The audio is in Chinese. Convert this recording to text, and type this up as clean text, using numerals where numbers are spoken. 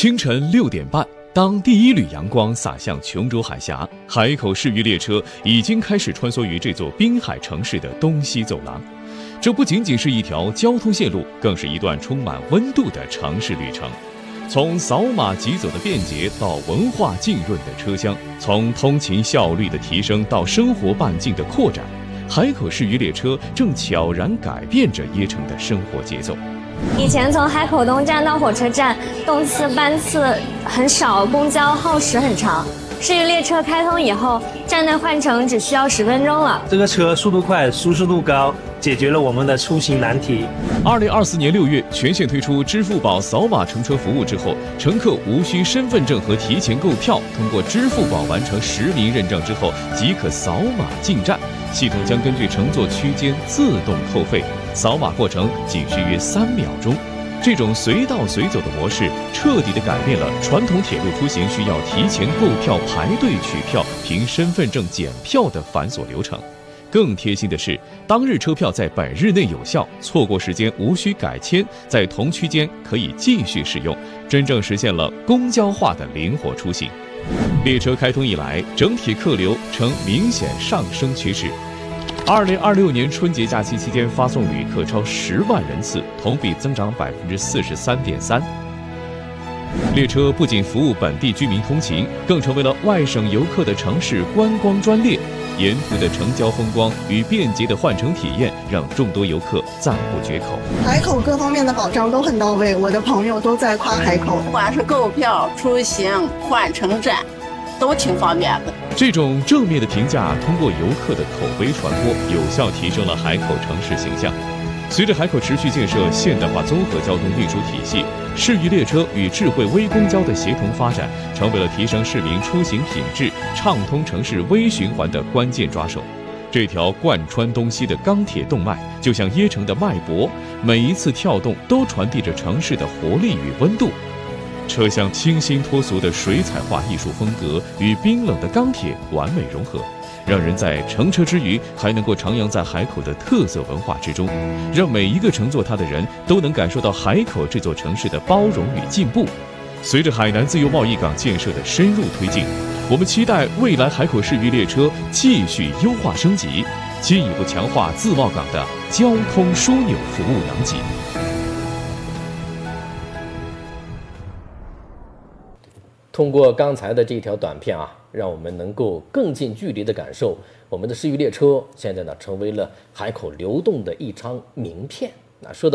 清晨6点半，当第一缕阳光洒向琼州海峡，海口市域列车已经开始穿梭于这座滨海城市的东西走廊。这不仅仅是一条交通线路，更是一段充满温度的城市旅程。从扫码即走的便捷到文化浸润的车厢，从通勤效率的提升到生活半径的扩展，海口市域列车正悄然改变着椰城的生活节奏。 以前从海口东站到火车站，动次班次很少，公交耗时很长。市域列车开通以后，站内换乘只需要10分钟了。 这个车速度快，舒适度高，解决了我们的出行难题。 2024年6月，全线推出支付宝扫码乘车服务之后，乘客无需身份证和提前购票，通过支付宝完成实名认证之后，即可扫码进站。系统将根据乘坐区间自动扣费，扫码过程仅需约3秒钟。这种随到随走的模式，彻底地改变了传统铁路出行需要提前购票、排队取票、凭身份证检票的繁琐流程。更贴心的是，当日车票在本日内有效，错过时间无需改签，在同区间可以继续使用，真正实现了公交化的灵活出行。列车开通以来，整体客流呈明显上升趋势。2026年春节假期期间，发送旅客超10万人次，同比增长43.3%。列车不仅服务本地居民通勤，更成为了外省游客的城市观光专列。沿途的城郊风光与便捷的换乘体验，让众多游客赞不绝口。 海口各方面的保障都很到位，我的朋友都在夸海口， 不管是购票、出行、换乘站，都挺方便的。 这种正面的评价通过游客的口碑传播，有效提升了海口城市形象。随着海口持续建设现代化综合交通运输体系，市域列车与智慧微公交的协同发展，成为了提升市民出行品质、畅通城市微循环的关键抓手。这条贯穿东西的钢铁动脉，就像椰城的脉搏，每一次跳动都传递着城市的活力与温度。车厢清新脱俗的水彩画艺术风格与冰冷的钢铁完美融合，让人在乘车之余还能够徜徉在海口的特色文化之中，让每一个乘坐它的人都能感受到海口这座城市的包容与进步。随着海南自由贸易港建设的深入推进，我们期待未来海口市域列车继续优化升级，进一步强化自贸港的交通枢纽服务能级。 通过刚才的这条短片啊，让我们能够更近距离的感受我们的市域列车现在呢成为了海口流动的一张名片。那说到